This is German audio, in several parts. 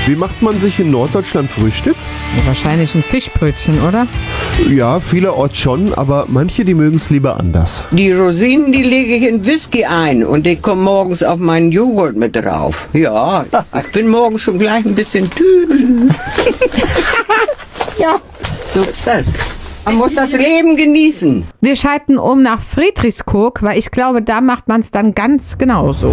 Wie macht man sich in Norddeutschland Frühstück? Ja, wahrscheinlich ein Fischbrötchen, oder? Ja, vielerorts schon, aber manche, die mögen es lieber anders. Die Rosinen, die lege ich in Whisky ein und ich komme morgens auf meinen Joghurt mit drauf. Ja, ich bin morgens schon gleich ein bisschen tüdel. Ja, so ist das. Man muss das Leben genießen. Wir schalten um nach Friedrichskoog, weil ich glaube, da macht man es dann ganz genauso.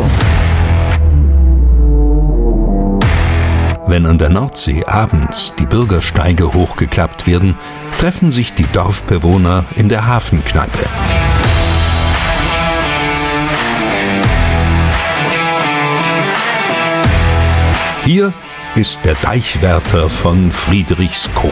Wenn an der Nordsee abends die Bürgersteige hochgeklappt werden, treffen sich die Dorfbewohner in der Hafenkneipe. Hier ist der Deichwärter von Friedrichskoog.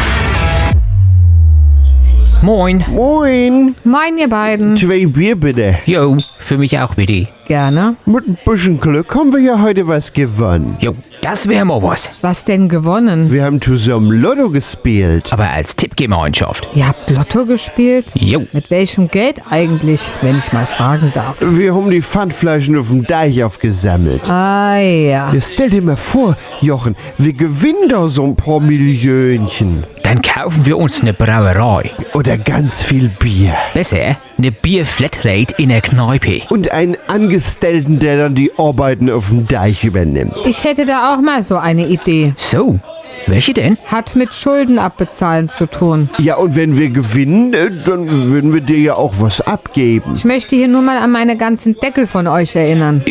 Moin. Moin! Moin, ihr beiden. 2 Bier bitte. Jo, für mich auch bitte. Gerne. Mit ein bisschen Glück haben wir ja heute was gewonnen. Jo, das wäre mal was. Was denn gewonnen? Wir haben zusammen Lotto gespielt. Aber als Tippgemeinschaft. Ihr habt Lotto gespielt? Jo. Mit welchem Geld eigentlich, wenn ich mal fragen darf? Wir haben die Pfandflaschen auf dem Deich aufgesammelt. Ah ja. Ja, stell dir mal vor, Jochen, wir gewinnen da so ein paar Millionchen. Dann kaufen wir uns eine Brauerei. Oder ganz viel Bier. Besser, eine Bierflatrate in der Kneipe. Und einen Angestellten, der dann die Arbeiten auf dem Deich übernimmt. Ich hätte da auch mal so eine Idee. So, welche denn? Hat mit Schulden abbezahlen zu tun. Ja, und wenn wir gewinnen, dann würden wir dir ja auch was abgeben. Ich möchte hier nur mal an meine ganzen Deckel von euch erinnern.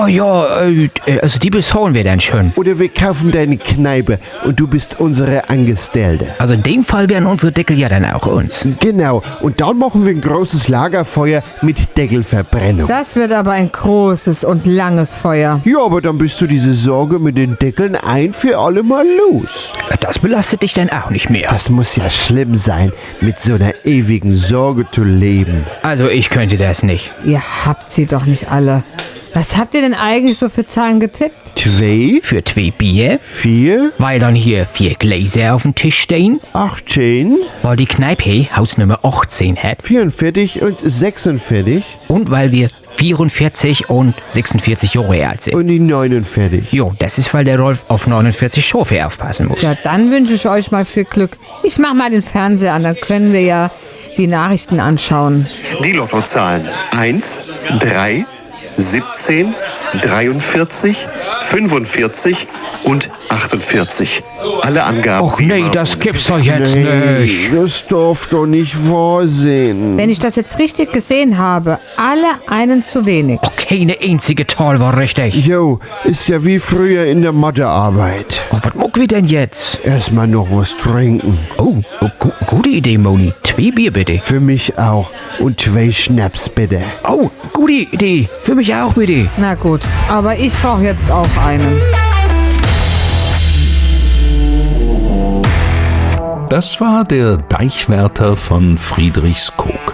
Also die bezahlen wir dann schon. Oder wir kaufen deine Kneipe und du bist unsere Angestellte. Also in dem Fall wären unsere Deckel ja dann auch uns. Genau, und dann machen wir ein großes Lagerfeuer mit Deckelverbrennung. Das wird aber ein großes und langes Feuer. Ja, aber dann bist du diese Sorge mit den Deckeln ein für alle Mal los. Das belastet dich dann auch nicht mehr. Das muss ja schlimm sein, mit so einer ewigen Sorge zu leben. Also ich könnte das nicht. Ihr habt sie doch nicht alle. Was habt ihr denn eigentlich so für Zahlen getippt? 2, Für 2 Bier, 4, weil dann hier 4 Gläser auf dem Tisch stehen, 18, weil die Kneipe Hausnummer 18 hat 44 und 46 und weil wir 44 und 46 Jahre alt sind. und die 49. Jo, das ist, weil der Rolf auf 49 Schafe aufpassen muss. Ja, dann wünsche ich euch mal viel Glück. Ich mach mal den Fernseher an, dann können wir ja die Nachrichten anschauen. Die Lottozahlen 1, 3, 17, 43, 45 und 48. Alle Angaben. Och wie nee, immer das ohne gibt's doch jetzt nicht. Das darf doch nicht wahr sein. Wenn ich das jetzt richtig gesehen habe, alle einen zu wenig. Och, keine einzige Zahl war richtig. Jo, ist ja wie früher in der Mathearbeit. Oh, was muck wir denn jetzt? Erstmal noch was trinken. Gute Idee, Moni. 2 Bier bitte. Für mich auch. Und 2 Schnaps bitte. Oh, gute Idee. Für mich auch bitte. Na gut, aber ich brauche jetzt auch einen. Das war der Deichwärter von Friedrichskoog.